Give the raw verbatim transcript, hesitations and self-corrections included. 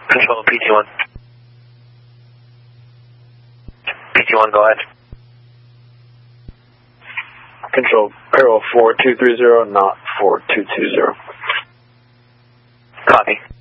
Control P T one. P T one, go ahead. Control, parallel four two three zero, not four two two zero. Copy.